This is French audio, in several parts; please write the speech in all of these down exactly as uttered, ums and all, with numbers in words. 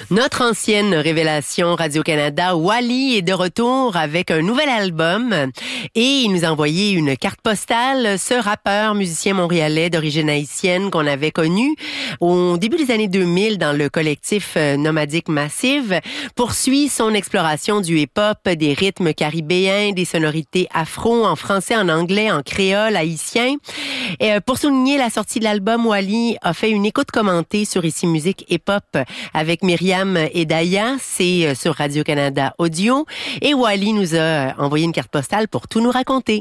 Notre ancienne révélation Radio-Canada, Wally, est de retour avec un nouvel album et il nous a envoyé une carte postale. Ce rappeur, musicien montréalais d'origine haïtienne qu'on avait connu au début des années deux mille dans le collectif Nomadic Massive, poursuit son exploration du hip-hop, des rythmes caribéens, des sonorités afro, en français, en anglais, en créole, haïtien. Et pour souligner la sortie de l'album, Wally a fait une écoute commentée sur Ici Musique Hip-Hop avec Myriam et Daya, c'est sur Radio-Canada Audio. Et Wally nous a envoyé une carte postale pour tout nous raconter.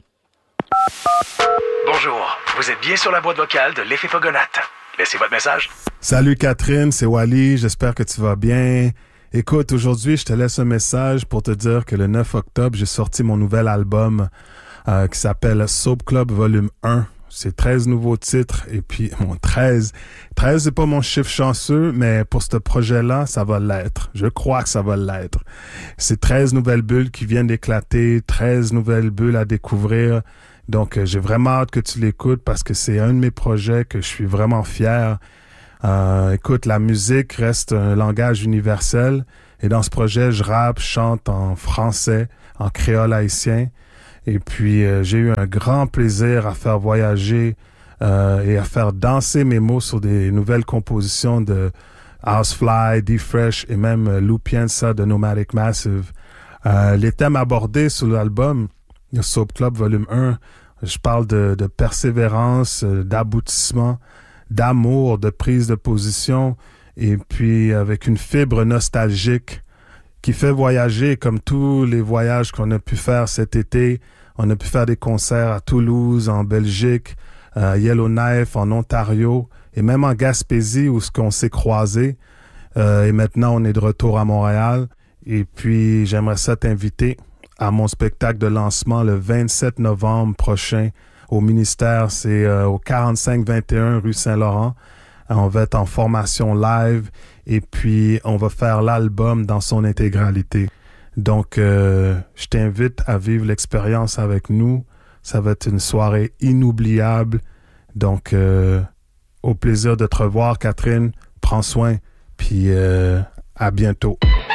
Bonjour, vous êtes bien sur la boîte vocale de l'Effet Fogonate. Laissez votre message. Salut Catherine, c'est Wally, j'espère que tu vas bien. Écoute, aujourd'hui, je te laisse un message pour te dire que le neuf octobre, j'ai sorti mon nouvel album euh, qui s'appelle Soap Club Volume un. C'est treize nouveaux titres et puis, bon, treize. treize, c'est pas mon chiffre chanceux, mais pour ce projet-là, ça va l'être. Je crois que ça va l'être. C'est treize nouvelles bulles qui viennent d'éclater, treize nouvelles bulles à découvrir. Donc, euh, j'ai vraiment hâte que tu l'écoutes parce que c'est un de mes projets que je suis vraiment fier. Euh, écoute, la musique reste un langage universel et dans ce projet, je rappe, chante en français, en créole haïtien. Et puis, euh, j'ai eu un grand plaisir à faire voyager euh, et à faire danser mes mots sur des nouvelles compositions de Housefly, D-Fresh et même euh, Lou Piensa de Nomadic Massive. Euh, les thèmes abordés sur l'album, le Soap Club Volume un, je parle de, de persévérance, euh, d'aboutissement, d'amour, de prise de position et puis avec une fibre nostalgique qui fait voyager comme tous les voyages qu'on a pu faire cet été. On a pu faire des concerts à Toulouse, en Belgique, à Yellowknife, en Ontario et même en Gaspésie où ce qu'on s'est croisés. Euh, et maintenant, on est de retour à Montréal. Et puis, j'aimerais ça t'inviter à mon spectacle de lancement le vingt-sept novembre prochain au ministère. C'est euh, au quarante-cinq vingt et un rue Saint-Laurent. On va être en formation live et puis on va faire l'album dans son intégralité. Donc, euh, je t'invite à vivre l'expérience avec nous. Ça va être une soirée inoubliable. Donc, euh, au plaisir de te revoir, Catherine. Prends soin, puis euh, à bientôt.